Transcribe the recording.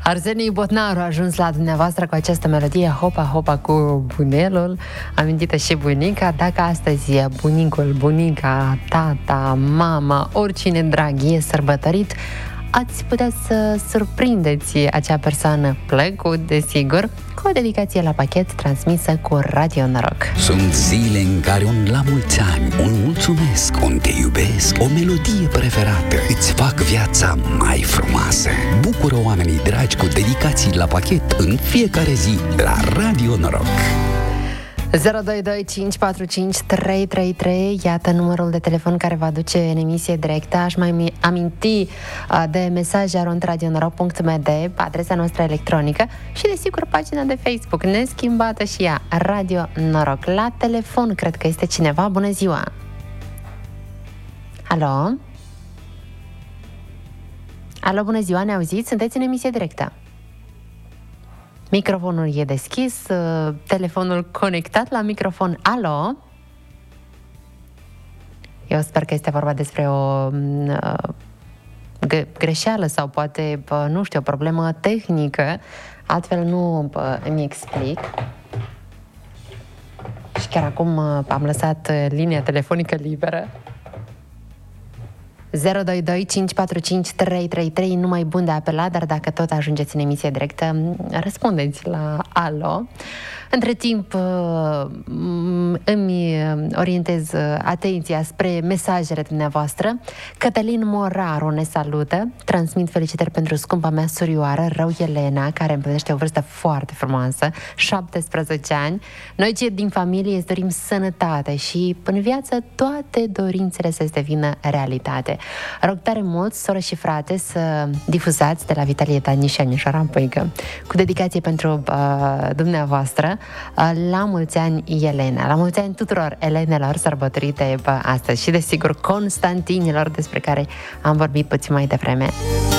Arsenii Botnaru a ajuns la dumneavoastră cu această melodie Hopa Hopa cu bunelul, amintită și bunica. Dacă astăzi bunicul, bunica, tata, mama, oricine drag e sărbătorit, ați putea să surprindeți acea persoană plăcut, desigur, cu o dedicație la pachet transmisă cu Radio Noroc. Sunt zile în care un la mulți ani, un mulțumesc, un te iubesc, o melodie preferată îți fac viața mai frumoasă. Bucură oamenii dragi cu dedicații la pachet în fiecare zi la Radio Noroc. 022 545 333, iată numărul de telefon care va duce în emisie directă. Aș mai aminti de mesaje @radionoroc.md, adresa noastră electronică și, desigur, pagina de Facebook neschimbată și ea, Radio Noroc. La telefon cred că este cineva. Bună ziua! Alo? Alo, bună ziua, ne auziți? Sunteți în emisie directă. Microfonul e deschis, telefonul conectat la microfon. Alo? Eu sper că este vorba despre o greșeală sau poate, nu știu, o problemă tehnică. Altfel nu îmi explic. Și chiar acum am lăsat linia telefonică liberă. 022 545 333, numai bun de apelat, dar dacă tot ajungeți în emisie directă, răspundeți la alo. Între timp îmi orientez atenția spre mesajele dumneavoastră. Cătălin Moraru ne salută, transmit felicitări pentru scumpa mea surioară, Rău Elena, care îmi plătește o vârstă foarte frumoasă, 17 ani. Noi cei din familie îți dorim sănătate și în viață toate dorințele să-ți devină realitate. Rog tare mult, soră și frate, să difuzați de la Vitalie Tani și Anișoara Păică, cu dedicație pentru dumneavoastră. La mulți ani, Elena. La mulți ani tuturor Elenelor sărbătorite astăzi și, desigur, Constantinilor, despre care am vorbit puțin mai devreme.